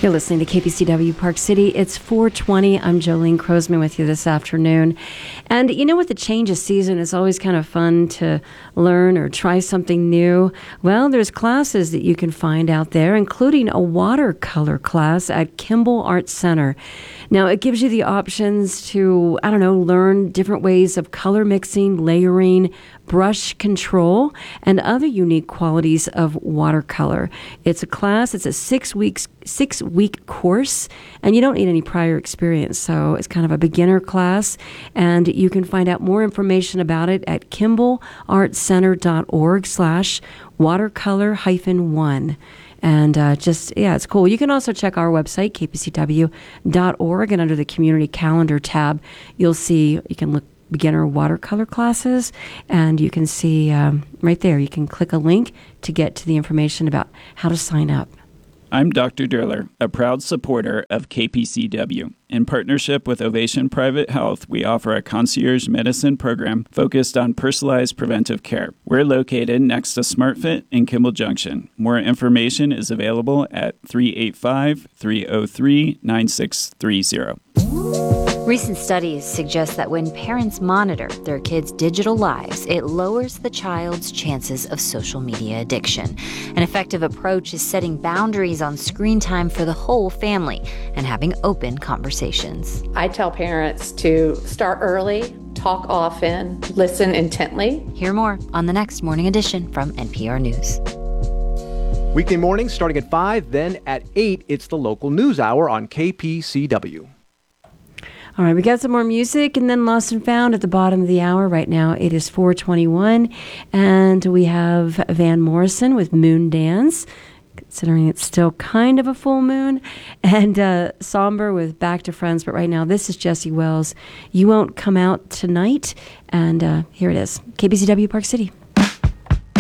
You're listening to KPCW Park City. It's 4:20. I'm Jolene Crosman with you this afternoon. And you know, with the change of season, it's always kind of fun to learn or try something new. Well, there's classes that you can find out there, including a watercolor class at Kimball Art Center. Now, it gives you the options to, learn different ways of color mixing, layering, brush control, and other unique qualities of watercolor. It's a class. It's a six-week course, and you don't need any prior experience. So it's kind of a beginner class, and you can find out more information about it at kimbellartcenter.org/watercolor-1. And it's cool. You can also check our website, kpcw.org, and under the community calendar tab, you can look beginner watercolor classes, and you can see right there, you can click a link to get to the information about how to sign up. I'm Dr. Durler, a proud supporter of KPCW. In partnership with Ovation Private Health, we offer a concierge medicine program focused on personalized preventive care. We're located next to SmartFit in Kimball Junction. More information is available at 385-303-9630. Recent studies suggest that when parents monitor their kids' digital lives, it lowers the child's chances of social media addiction. An effective approach is setting boundaries on screen time for the whole family and having open conversations. I tell parents to start early, talk often, listen intently. Hear more on the next Morning Edition from NPR News. Weekday mornings starting at 5, then at 8, it's the local news hour on KPCW. All right, we got some more music and then Lost and Found at the bottom of the hour. Right now it is 4:21, and we have Van Morrison with Moon Dance, considering it's still kind of a full moon, and Somber with Back to Friends. But right now this is Jesse Wells, You Won't Come Out Tonight, and here it is, KPCW Park City.